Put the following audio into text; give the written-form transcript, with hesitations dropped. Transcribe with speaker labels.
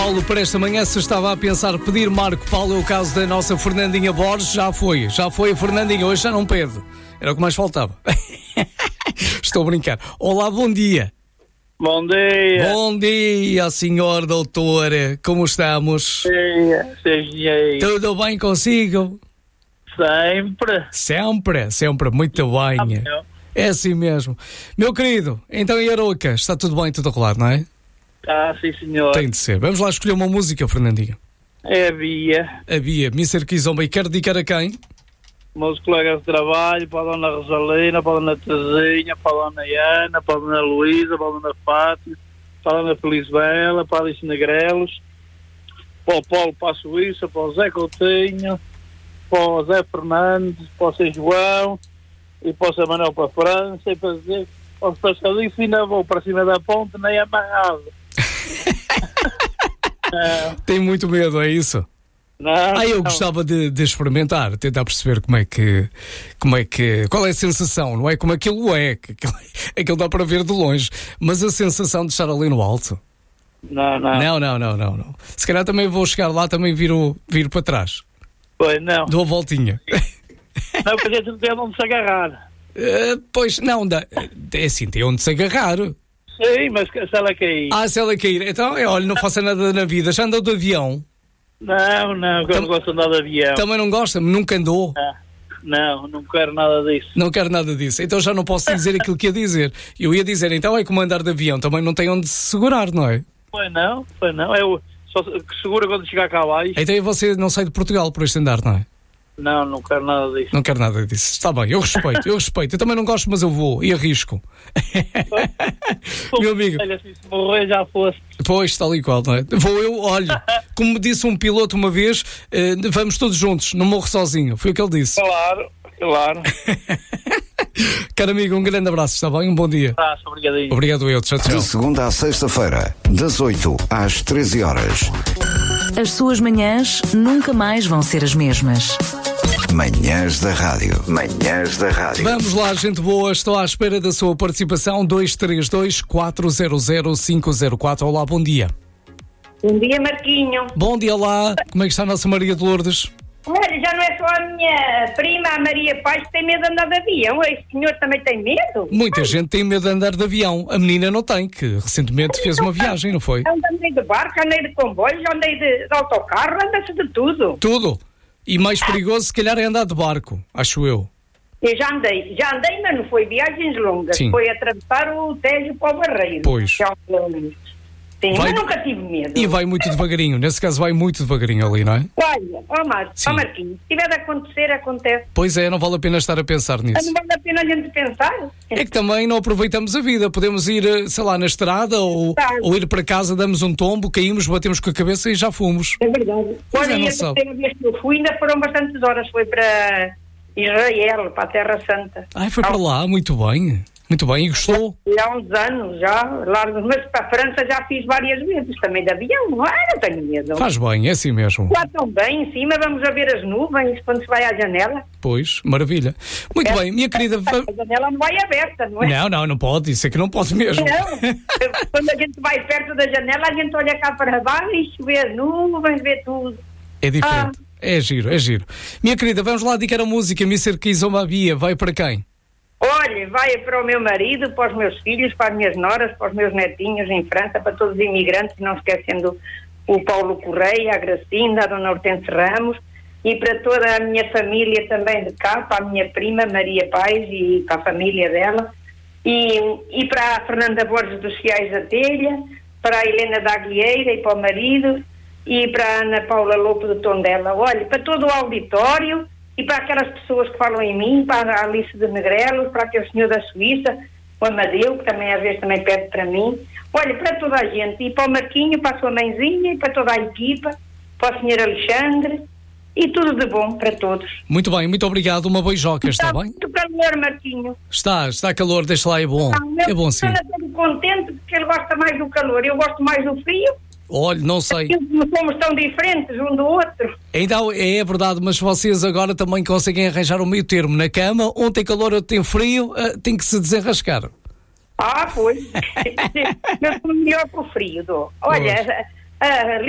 Speaker 1: Paulo para esta manhã. Se estava a pensar pedir Marco Paulo, é o caso da nossa Fernandinha Borges. Já foi a Fernandinha, hoje já não pede. Era o que mais faltava. Estou a brincar. Olá, bom dia.
Speaker 2: Bom dia.
Speaker 1: Bom dia, senhor doutor. Como estamos?
Speaker 2: Sim.
Speaker 1: Tudo bem consigo? Sempre, muito bem. É assim mesmo. Meu querido, então e Aroca? Está tudo bem, tudo a rolar, não é?
Speaker 2: Sim, senhor.
Speaker 1: Tem de ser. Vamos lá escolher uma música, Fernandinho.
Speaker 2: É a Bia.
Speaker 1: A Bia, Mr. Kizomba. E quer dedicar a quem?
Speaker 2: Meus colegas de trabalho, para a dona Rosalina, para a dona Terezinha, para a dona Ana, para a dona Luísa, para a dona Fátima, para a dona Felizbela, para a Alice Negrelos, para o Paulo, para a Suíça, para o Zé Coutinho, para o Zé Fernandes, para o São João e para o São Manuel, para a França, e para dizer aos pescadinhos, ainda vou para cima da ponte, nem amarrado.
Speaker 1: Tem muito medo, é isso?
Speaker 2: Não,
Speaker 1: eu gostava de experimentar, tentar perceber qual é a sensação, não é como aquilo é, que aquilo dá para ver de longe, mas a sensação de estar ali no alto.
Speaker 2: Não.
Speaker 1: Se calhar também vou chegar lá, também viro para trás.
Speaker 2: Pois não.
Speaker 1: Dou a voltinha.
Speaker 2: Não, porque a gente não tem onde se agarrar.
Speaker 1: Pois não, é assim, tem onde se agarrar.
Speaker 2: Sim, mas se ela cair.
Speaker 1: Se ela cair, então olha, não faça nada na vida, já andou de avião?
Speaker 2: Não, eu não gosto de andar de avião.
Speaker 1: Também não gosta? Nunca andou?
Speaker 2: Não quero nada disso.
Speaker 1: Não quero nada disso. Então já não posso dizer aquilo que ia dizer. Eu ia dizer, então é como andar de avião, também não tem onde se segurar, não é?
Speaker 2: Pois não. Eu só segura quando chegar cá abaixo.
Speaker 1: Então você não sai de Portugal por este andar, não é?
Speaker 2: Não quero nada disso.
Speaker 1: Não quero nada disso. Está bem, eu respeito. Eu também não gosto, mas eu vou e arrisco. Meu amigo.
Speaker 2: Olha, se morrer já fosse.
Speaker 1: Pois, tal e qual, não é? Olha, como me disse um piloto uma vez, vamos todos juntos, não morro sozinho. Foi o que ele disse.
Speaker 2: Claro.
Speaker 1: Caro amigo, um grande abraço, está bem? Um bom dia.
Speaker 2: Obrigadinho.
Speaker 1: Obrigado eu, tchau.
Speaker 3: De segunda à sexta-feira, das 8 às 13 horas.
Speaker 4: As suas manhãs nunca mais vão ser as mesmas.
Speaker 3: Manhãs da Rádio.
Speaker 1: Vamos lá, gente boa, estou à espera da sua participação. 232-400-504. Olá, bom dia.
Speaker 5: Bom dia, Marquinho.
Speaker 1: Bom dia lá, como é que está a nossa Maria de Lourdes?
Speaker 5: Olha, já não é só a minha prima, a Maria Paz, que tem medo de andar de avião. Este senhor também tem medo?
Speaker 1: Muita gente tem medo de andar de avião. A menina não tem, que recentemente fez uma viagem, não foi?
Speaker 5: Andei de barco, andei de comboio, andei de autocarro, anda-se de tudo.
Speaker 1: Tudo. E mais perigoso, se calhar, é andar de barco, acho eu.
Speaker 5: Eu já andei, mas não foi viagens longas.
Speaker 1: Sim.
Speaker 5: Foi atravessar o Tejo para o Barreiro.
Speaker 1: Pois.
Speaker 5: Sim, mas nunca tive medo.
Speaker 1: E vai muito devagarinho, nesse caso vai muito devagarinho ali, não é?
Speaker 5: Olha, Marquinhos, se tiver de acontecer, acontece.
Speaker 1: Pois é, não vale a pena estar a pensar nisso.
Speaker 5: Não vale a pena a gente pensar?
Speaker 1: É que também não aproveitamos a vida. Podemos ir, sei lá, na estrada ou ir para casa, damos um tombo, caímos, batemos com a cabeça e já fomos.
Speaker 5: É verdade.
Speaker 1: Pois
Speaker 5: Olha,
Speaker 1: não
Speaker 5: e a
Speaker 1: sabe.
Speaker 5: terceira vez que eu fui, ainda foram bastantes horas. Foi para Israel, para a Terra Santa.
Speaker 1: Foi para lá, muito bem. Muito bem, e gostou?
Speaker 5: Há uns anos já, largos, mas para a França já fiz várias vezes, também de avião, não tenho medo.
Speaker 1: Faz bem, é assim mesmo.
Speaker 5: Lá tão bem, em cima, vamos a ver as nuvens quando se vai à janela.
Speaker 1: Pois, maravilha. Muito bem, minha querida...
Speaker 5: A janela não vai aberta, não é?
Speaker 1: Não pode, isso é que não pode mesmo.
Speaker 5: Não, quando a gente vai perto da janela, a gente olha cá para baixo, vê as nuvens, vê tudo.
Speaker 1: É diferente, é giro. Minha querida, vamos lá dedicar a música, Mr. Kizomba Bia, vai para quem?
Speaker 5: Olha, vai para o meu marido, para os meus filhos, para as minhas noras, para os meus netinhos em França, para todos os imigrantes, não esquecendo o Paulo Correia, a Gracinda, a Dona Hortense Ramos, e para toda a minha família também de cá, para a minha prima Maria Paz e para a família dela, e para a Fernanda Borges dos Fiais da Telha, para a Helena da Aguilheira e para o marido, e para a Ana Paula Lopo do Tondela. Olha, para todo o auditório, e para aquelas pessoas que falam em mim, para a Alice de Negrelos, para aquele senhor da Suíça, o Amadeu, que também às vezes também pede para mim. Olha, para toda a gente, e para o Marquinho, para a sua mãezinha, e para toda a equipa, para o senhor Alexandre, e tudo de bom para todos.
Speaker 1: Muito bem, muito obrigado, uma beijoca, está bem?
Speaker 5: Está muito calor, Marquinho.
Speaker 1: Está calor, deixa lá, é bom. É bom sim.
Speaker 5: Estou todo contente porque ele gosta mais do calor, eu gosto mais do frio.
Speaker 1: Olha, não sei.
Speaker 5: Não somos tão diferentes um do outro.
Speaker 1: Então, é verdade, mas vocês agora também conseguem arranjar um meio termo na cama. Um tem calor, outro tem frio, tem que se desenrascar.
Speaker 5: Pois. Eu sou melhor para o frio, Olha,